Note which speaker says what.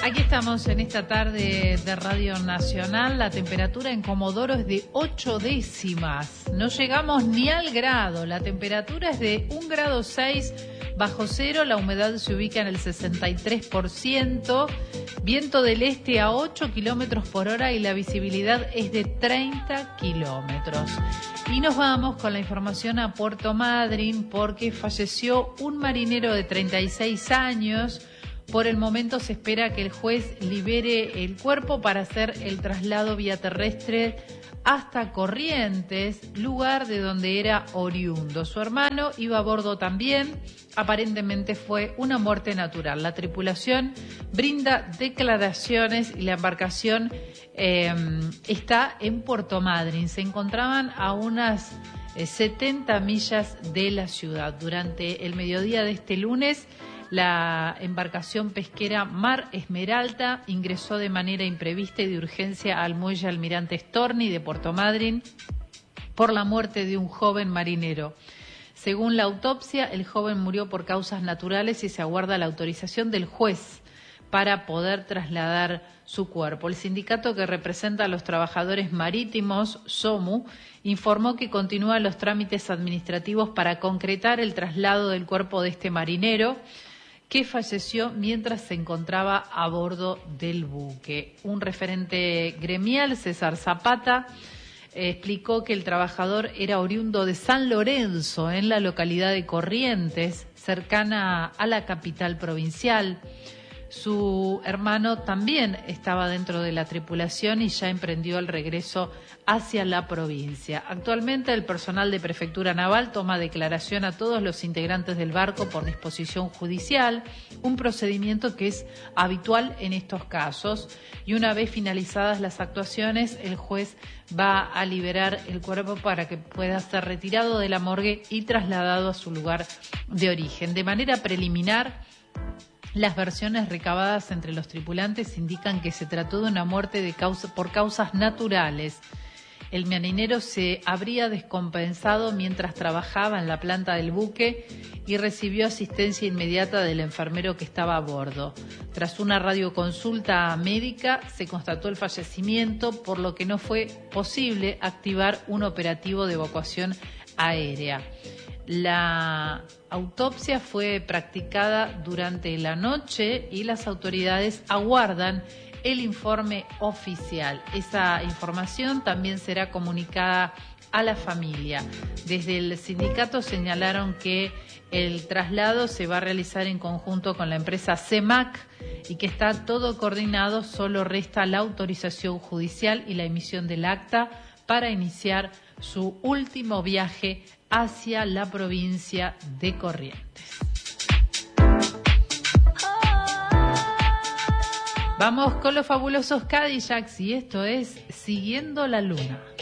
Speaker 1: Aquí estamos en esta tarde de Radio Nacional. La temperatura en Comodoro es de 8 décimas. No llegamos ni al grado. La temperatura es de 1,6 grados bajo cero. La humedad se ubica en el 63%. Viento del este a 8 kilómetros por hora y la visibilidad es de 30 kilómetros. Y nos vamos con la información a Puerto Madryn porque falleció un marinero de 36 años. Por el momento se espera que el juez libere el cuerpo para hacer el traslado vía terrestre hasta Corrientes, lugar de donde era oriundo. Su hermano iba a bordo también. Aparentemente fue una muerte natural. La tripulación brinda declaraciones y la embarcación está en Puerto Madryn. Se encontraban a unas 70 millas de la ciudad. Durante el mediodía de este lunes, la embarcación pesquera Mar Esmeralda ingresó de manera imprevista y de urgencia al muelle Almirante Storni de Puerto Madryn por la muerte de un joven marinero. Según la autopsia, el joven murió por causas naturales y se aguarda la autorización del juez para poder trasladar su cuerpo. El sindicato que representa a los trabajadores marítimos, SOMU, informó que continúan los trámites administrativos para concretar el traslado del cuerpo de este marinero, que falleció mientras se encontraba a bordo del buque. Un referente gremial, César Zapata, explicó que el trabajador era oriundo de San Lorenzo, en la localidad de Corrientes, cercana a la capital provincial. Su hermano también estaba dentro de la tripulación y ya emprendió el regreso hacia la provincia. Actualmente el personal de Prefectura Naval toma declaración a todos los integrantes del barco por disposición judicial, un procedimiento que es habitual en estos casos. Y una vez finalizadas las actuaciones, el juez va a liberar el cuerpo para que pueda ser retirado de la morgue y trasladado a su lugar de origen. De manera preliminar, las versiones recabadas entre los tripulantes indican que se trató de una muerte por causas naturales. El marinero se habría descompensado mientras trabajaba en la planta del buque y recibió asistencia inmediata del enfermero que estaba a bordo. Tras una radioconsulta médica se constató el fallecimiento, por lo que no fue posible activar un operativo de evacuación aérea. La autopsia fue practicada durante la noche y las autoridades aguardan el informe oficial. Esa información también será comunicada a la familia. Desde el sindicato señalaron que el traslado se va a realizar en conjunto con la empresa CEMAC y que está todo coordinado, solo resta la autorización judicial y la emisión del acta para iniciar su último viaje hacia la provincia de Corrientes. Vamos con los fabulosos Cadillacs y esto es Siguiendo la Luna.